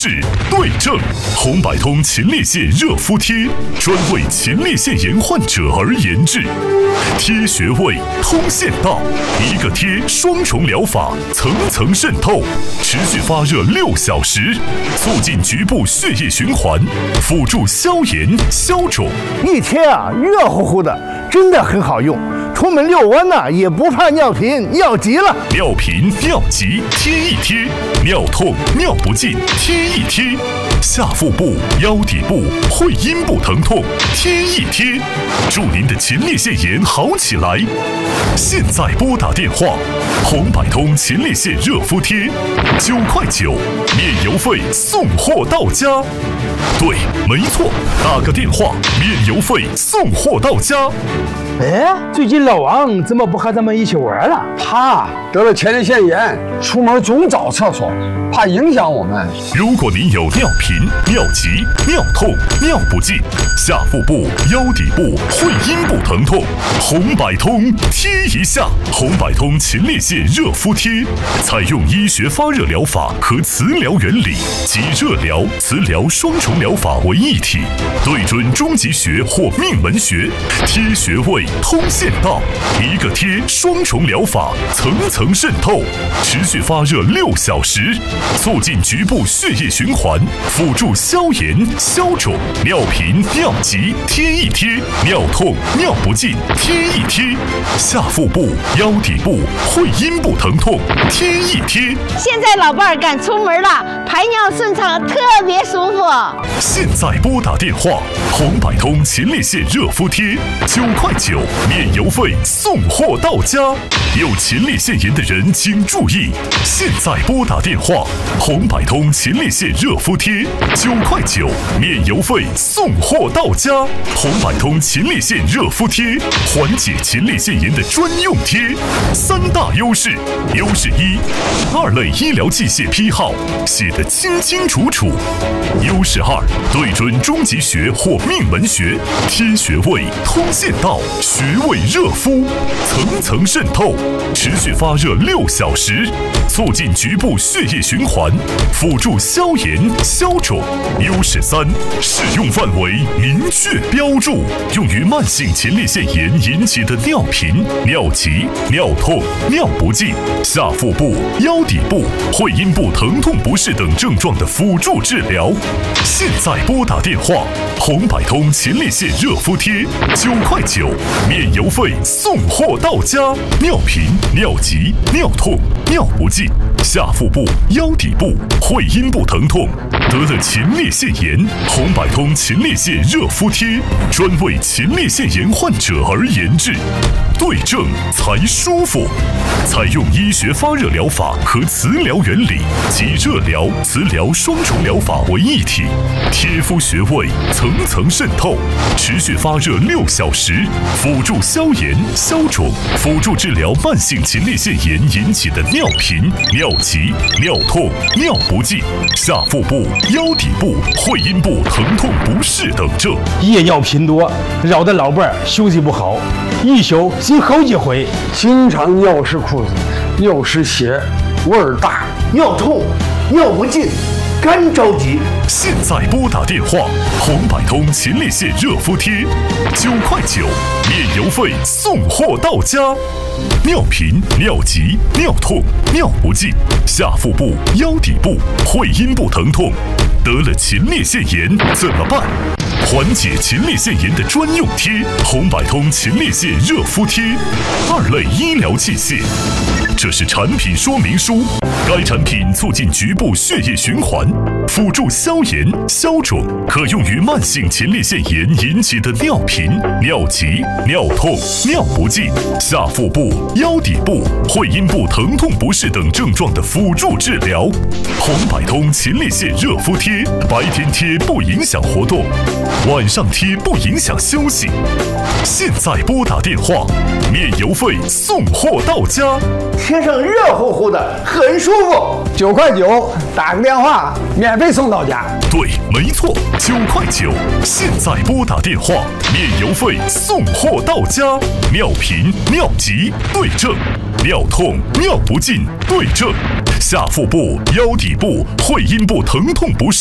是对症，红百通前列腺热敷贴，专为前列腺炎患者而研制，贴穴位，通线道，一个贴双重疗法，层层渗透，持续发热6小时，促进局部血液循环，辅助消炎消肿。 一贴啊，热乎乎的，真的很好用。出门遛弯呢，也不怕尿频，尿急了。 尿频、尿急贴一贴，尿痛、尿不尽贴一贴，下腹部、腰底部、会阴部疼痛贴一贴，祝您的前列腺炎好起来。现在拨打电话，红百通前列腺热敷贴，9块9，免邮费送货到家。对，没错，打个电话，免邮费送货到家。 哎，最近老王怎么不和咱们一起玩了？ 他得了前列腺炎，出门总找厕所，怕影响我们。 如果您有尿频、尿急、尿痛、尿不尽、下腹部、腰底部、会阴部疼痛，红百通贴一下。红百通前列腺热敷贴，采用医学发热疗法和磁疗原理，集热疗、磁疗双重疗法为一体，对准中极穴或命门穴，贴穴位，通线道，一个贴双重疗法，层层渗透，持续发热6小时，促进局部血液循环，辅助消炎消肿。尿频、尿急贴一贴，尿痛、尿不尽贴一贴，下腹部、腰底部、会阴部疼痛贴一贴。 现在老伴儿敢出门了，排尿顺畅，特别舒服。 现在拨打电话，红百通前列腺热敷贴，9块9，免邮费送货到家。有前列腺炎的人请注意，现在拨打电话，红百通前列腺热敷贴，9块9，免邮费送货到家。红百通前列腺热敷贴，缓解前列腺炎的专用贴，3大优势。优势1，2类医疗器械批号写得清清楚楚。优势2，对准中极穴或命门穴，贴穴位，通线道，穴位热敷，层层渗透，持续发热6小时，促进局部血液循环，辅助消炎消肿。优势3，适用范围明确标注，用于慢性前列腺炎引起的尿频、尿急、尿痛、尿不尽、下腹部、腰底部、会阴部疼痛不适等症状的辅助治疗。现在拨打电话，红百通前列腺热敷贴，9块9，免邮费送货到家。尿频、尿急、尿痛、尿不尽、下腹部、腰底部、会阴部疼痛，得了前列腺炎，红百通前列腺热敷贴，专为前列腺炎患者而研制，对症才舒服。采用医学发热疗法和磁疗原理，集热疗、磁疗双重疗法为一体，贴敷穴位，层层渗透，持续发热6小时，辅助消炎消肿，辅助治疗慢性前列腺炎引起的尿频、尿急、尿痛、尿不尽、下腹部、腰底部、会阴部疼痛不适等症。 夜尿频多，扰得老伴儿休息不好，一宿醒好几回， 经常尿湿裤子，尿湿鞋，味儿大， 尿痛、尿不尽，干着急。 现在拨打电话，红百通前列腺热敷贴，9块9，免邮费送货到家。尿频、尿急、尿痛、尿不尽、下腹部、腰底部、会阴部疼痛，得了前列腺炎怎么办？缓解前列腺炎的专用贴，红百通前列腺热敷贴，2类医疗器械。这是产品说明书，该产品促进局部血液循环，辅助消炎消肿，可用于慢性前列腺炎引起的尿频、尿急、尿痛、尿不尽、下腹部、腰底部、会阴部疼痛不适等症状的辅助治疗。红百通前列腺热敷贴，白天贴不影响活动， 晚上贴不影响休息。现在拨打电话，免邮费送货到家。 贴上热乎乎的，很舒服。 9块9，打个电话，免费送到家。 对，没错，9块9。现在拨打电话，免邮费送货到家。尿频、尿急对症，尿痛、尿不尽对症，下腹部、腰底部、会阴部疼痛不适。